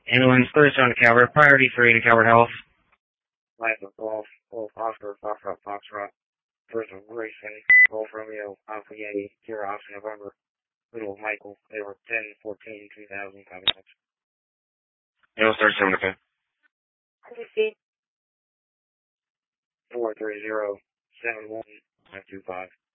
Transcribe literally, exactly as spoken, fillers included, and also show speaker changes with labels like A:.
A: Ambulance thirty on the Calvert. Priority three to Calvert Health.
B: Life of Golf, Golf Oscar, Foxtrot, Foxtrot. First of Grayson, Golf Romeo, Alpha Yankee, Sierra Oscar, November. Little Michael, they were ten fourteen two thousand, five six.
A: Ambulance thirty-seven to fifth.
B: four three zero seven one five two five.